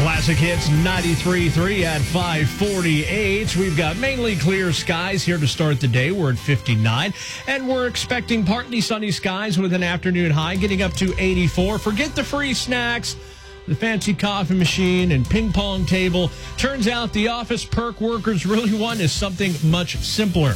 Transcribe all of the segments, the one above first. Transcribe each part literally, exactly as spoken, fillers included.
Classic Hits ninety-three point three at five forty-eight. We've got mainly clear skies here to start the day. We're at fifty-nine, and we're expecting partly sunny skies with an afternoon high getting up to eighty-four. Forget the free snacks, the fancy coffee machine, and ping pong table. Turns out the office perk workers really want is something much simpler.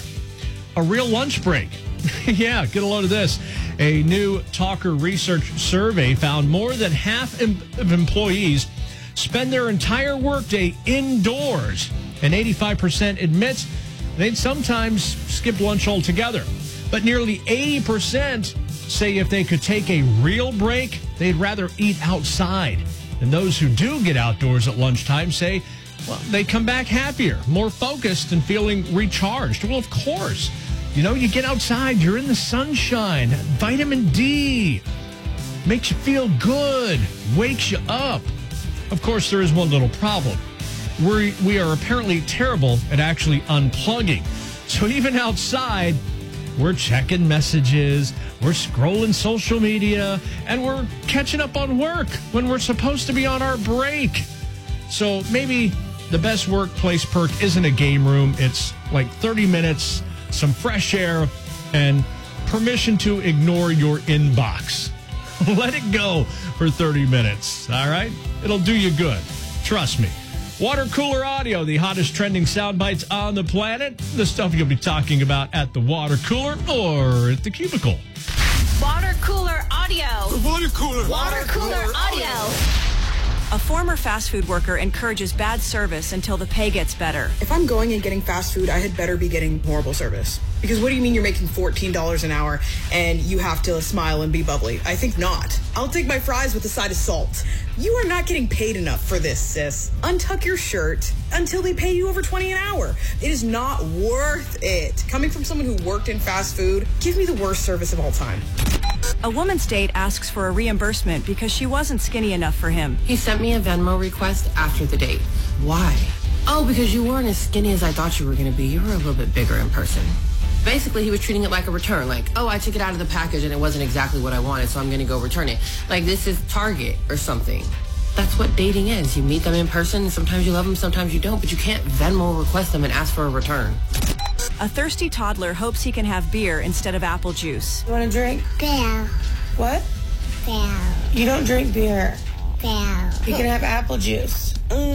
A real lunch break. Yeah, get a load of this. A new Talker research survey found more than half of employees spend their entire workday indoors, and eighty-five percent admits they'd sometimes skip lunch altogether. But nearly eighty percent say if they could take a real break, they'd rather eat outside. And those who do get outdoors at lunchtime say, well, they come back happier, more focused, and feeling recharged. Well, of course. You know, you get outside, you're in the sunshine. Vitamin D makes you feel good, wakes you up. Of course, there is one little problem. We we are apparently terrible at actually unplugging. So even outside, we're checking messages, we're scrolling social media, and we're catching up on work when we're supposed to be on our break. So maybe the best workplace perk isn't a game room. It's like thirty minutes, some fresh air, and permission to ignore your inbox. Let it go for thirty minutes, all right? It'll do you good. Trust me. Water Cooler Audio, the hottest trending sound bites on the planet. The stuff you'll be talking about at the water cooler or at the cubicle. Water Cooler Audio. Water Cooler. Water Cooler Audio. A former fast food worker encourages bad service until the pay gets better. If I'm going and getting fast food, I had better be getting horrible service. Because what do you mean you're making fourteen dollars an hour and you have to smile and be bubbly? I think not. I'll take my fries with a side of salt. You are not getting paid enough for this, sis. Untuck your shirt until they pay you over twenty an hour. It is not worth it. Coming from someone who worked in fast food, give me the worst service of all time. A woman's date asks for a reimbursement because she wasn't skinny enough for him. He sent me a Venmo request after the date. Why? Oh, because you weren't as skinny as I thought you were going to be. You were a little bit bigger in person. Basically, he was treating it like a return. Like, oh, I took it out of the package and it wasn't exactly what I wanted, so I'm going to go return it. Like, this is Target or something. That's what dating is. You meet them in person. Sometimes you love them, sometimes you don't. But you can't Venmo request them and ask for a return. A thirsty toddler hopes he can have beer instead of apple juice. You want a drink? Beer. What? Beer. You don't drink beer. Beer. You can have apple juice.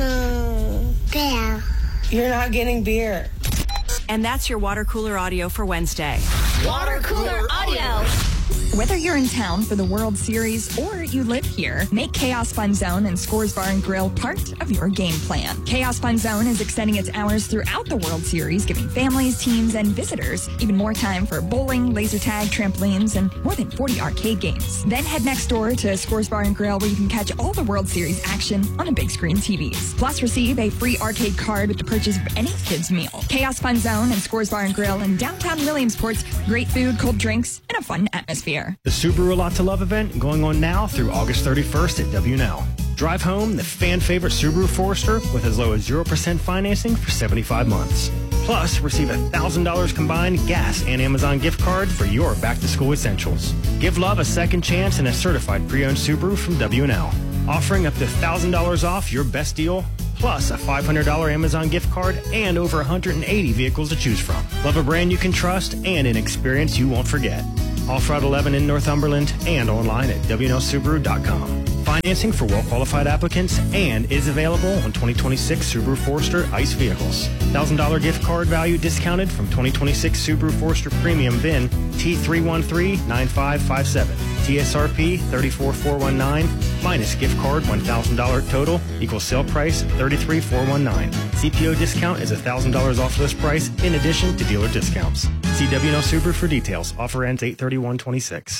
No. Beer. You're not getting beer. And that's your Water Cooler Audio for Wednesday. Water Cooler Audio. Whether you're in town for the World Series or you live here, make Chaos Fun Zone and Scores Bar and Grill part of your game plan. Chaos Fun Zone is extending its hours throughout the World Series, giving families, teams, and visitors even more time for bowling, laser tag, trampolines, and more than forty arcade games. Then head next door to Scores Bar and Grill, where you can catch all the World Series action on a big screen T Vs. Plus, receive a free arcade card with the purchase of any kid's meal. Chaos Fun Zone and Scores Bar and Grill in downtown Williamsport's great food, cold drinks, and a fun atmosphere. The Subaru A Lot to Love event going on now through August thirty-first at W Now. Drive home the fan favorite Subaru Forester with as low as zero percent financing for seventy-five months. Plus, receive a one thousand dollars combined gas and Amazon gift card for your back-to-school essentials. Give love a second chance in a certified pre-owned Subaru from W Now. Offering up to one thousand dollars off your best deal, plus a five hundred dollars Amazon gift card and over one hundred eighty vehicles to choose from. Love a brand you can trust and an experience you won't forget. Off Route eleven in Northumberland and online at W N L Subaru dot com. Financing for well-qualified applicants and is available on twenty twenty-six Subaru Forester ICE vehicles. one thousand dollars gift card value discounted from twenty twenty-six Subaru Forester Premium V I N T three one three nine five five seven. T S R P three four four one nine minus gift card one thousand dollars total equals sale price thirty-three thousand four hundred nineteen. C P O discount is one thousand dollars off list price in addition to dealer discounts. See W N L Subaru for details. Offer ends eight thirty-one twenty-six.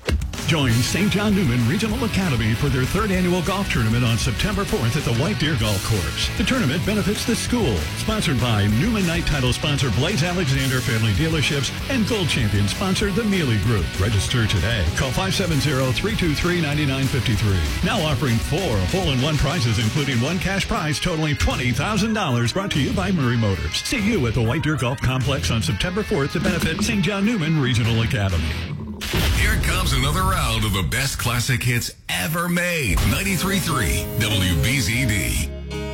Join Saint John Newman Regional Academy for their third annual golf tournament on September fourth at the White Deer Golf Course. The tournament benefits the school. Sponsored by Newman Knight title sponsor Blaze Alexander Family Dealerships and Gold Champion sponsor The Mealy Group. Register today. Call five seven zero, three two three, nine nine five three. Now offering four hole-in-one prizes, including one cash prize totaling twenty thousand dollars. Brought to you by Murray Motors. See you at the White Deer Golf Complex on September fourth to benefit Saint John Newman Regional Academy. Here comes another round of the best classic hits ever made. ninety-three point three W B Z D.